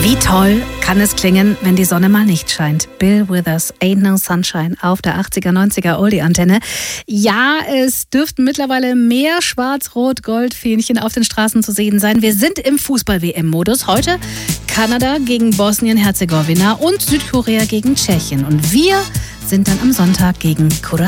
Wie toll kann es klingen, wenn die Sonne mal nicht scheint? Bill Withers, Ain't No Sunshine auf der 80er, 90er Oldie-Antenne. Ja, es dürften mittlerweile mehr Schwarz-Rot-Gold-Fähnchen auf den Straßen zu sehen sein. Wir sind im Fußball-WM-Modus. Heute Kanada gegen Bosnien-Herzegowina und Südkorea gegen Tschechien. Und wir sind dann am Sonntag gegen Kuwait.